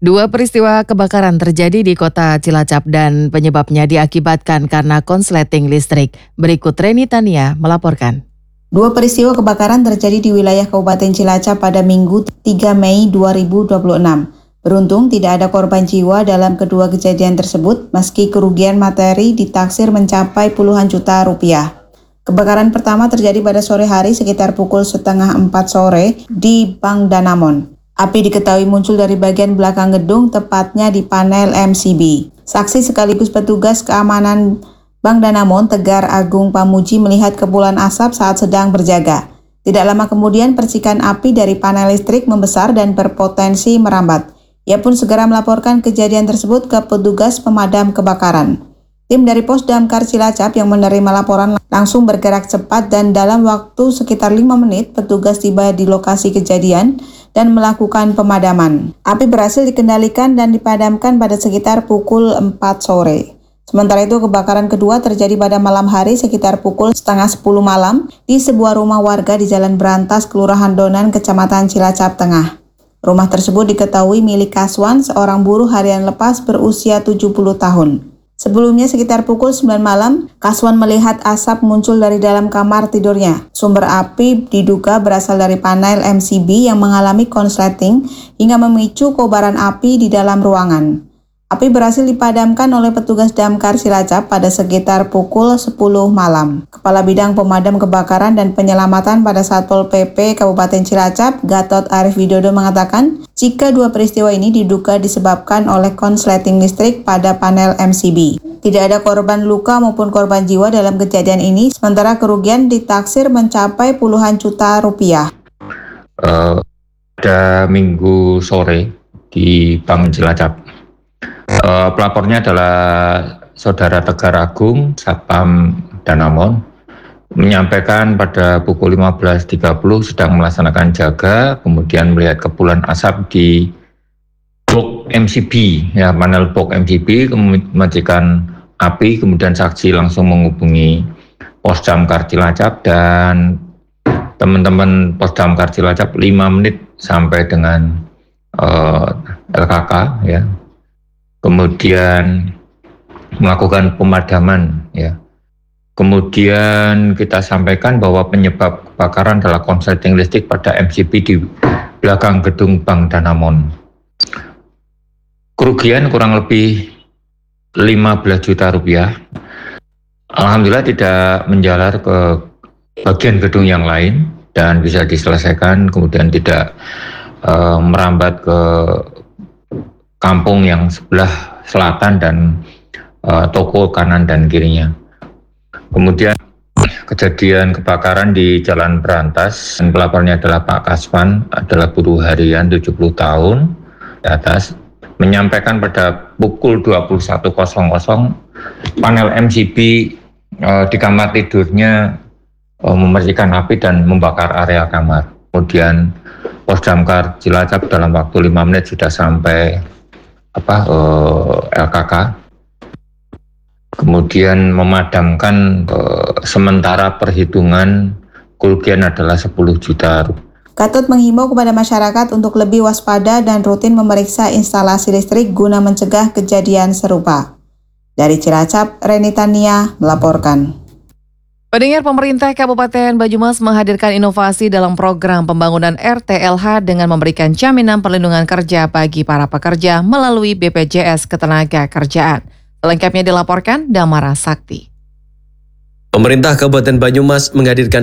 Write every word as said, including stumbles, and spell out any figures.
Dua peristiwa kebakaran terjadi di kota Cilacap dan penyebabnya diakibatkan karena konsleting listrik. Berikut Reni Tania melaporkan. Dua peristiwa kebakaran terjadi di wilayah Kabupaten Cilacap pada Minggu tiga Mei dua ribu dua puluh enam. Beruntung tidak ada korban jiwa dalam kedua kejadian tersebut, meski kerugian materi ditaksir mencapai puluhan juta rupiah. Kebakaran pertama terjadi pada sore hari sekitar pukul setengah empat sore di Bank Danamon. Api diketahui muncul dari bagian belakang gedung, tepatnya di panel M C B. Saksi sekaligus petugas keamanan Bank Danamon, Tegar Agung Pamuji, melihat kepulan asap saat sedang berjaga. Tidak lama kemudian percikan api dari panel listrik membesar dan berpotensi merambat. Ia pun segera melaporkan kejadian tersebut ke petugas pemadam kebakaran. Tim dari Pos Damkar Cilacap yang menerima laporan langsung bergerak cepat dan dalam waktu sekitar lima menit petugas tiba di lokasi kejadian dan melakukan pemadaman. Api berhasil dikendalikan dan dipadamkan pada sekitar pukul empat sore. Sementara itu kebakaran kedua terjadi pada malam hari sekitar pukul setengah sepuluh malam di sebuah rumah warga di Jalan Berantas, Kelurahan Donan, Kecamatan Cilacap Tengah. Rumah tersebut diketahui milik Kaswan, seorang buruh harian lepas berusia tujuh puluh tahun. Sebelumnya sekitar pukul sembilan malam, Kaswan melihat asap muncul dari dalam kamar tidurnya. Sumber api diduga berasal dari panel M C B yang mengalami konsleting hingga memicu kobaran api di dalam ruangan. Api berhasil dipadamkan oleh petugas Damkar Cilacap pada sekitar pukul sepuluh malam. Kepala Bidang Pemadam Kebakaran dan Penyelamatan pada Satpol P P Kabupaten Cilacap, Gatot Arif Widodo, mengatakan jika dua peristiwa ini diduga disebabkan oleh konsleting listrik pada panel M C B. Tidak ada korban luka maupun korban jiwa dalam kejadian ini, sementara kerugian ditaksir mencapai puluhan juta rupiah. Uh, pada Minggu sore di Bank Cilacap. Uh, pelapornya adalah Saudara Tegar Agung, Satpam Danamon, menyampaikan pada pukul lima belas tiga puluh sedang melaksanakan jaga, kemudian melihat kepulan asap di blok M C B, ya panel blok M C B, mematikan api, kemudian saksi langsung menghubungi Pos Damkar Cilacap dan teman-teman Pos Damkar Cilacap lima menit sampai dengan uh, L K K, ya. Kemudian melakukan pemadaman, ya. Kemudian kita sampaikan bahwa penyebab kebakaran adalah konsleting listrik pada M C B di belakang gedung Bank Danamon. Kerugian kurang lebih lima belas juta rupiah. Alhamdulillah tidak menjalar ke bagian gedung yang lain dan bisa diselesaikan, kemudian tidak uh, merambat ke kampung yang sebelah selatan dan uh, toko kanan dan kirinya. Kemudian kejadian kebakaran di Jalan Berantas, dan pelapornya adalah Pak Kaswan, adalah buruh harian tujuh puluh tahun di atas, menyampaikan pada pukul dua puluh satu panel M C B uh, di kamar tidurnya uh, memercikan api dan membakar area kamar. Kemudian Pos Damkar Cilacap dalam waktu lima menit sudah sampai apa uh, L K K, kemudian memadamkan uh, sementara perhitungan kerugian adalah sepuluh juta. Gatot menghimbau kepada masyarakat untuk lebih waspada dan rutin memeriksa instalasi listrik guna mencegah kejadian serupa. Dari Cilacap, Reni Tania melaporkan. Pendengar, pemerintah Kabupaten Banyumas menghadirkan inovasi dalam program pembangunan R T L H dengan memberikan jaminan perlindungan kerja bagi para pekerja melalui B P J S Ketenagakerjaan. Selengkapnya dilaporkan Damara Sakti. Pemerintah Kabupaten Banyumas menghadirkan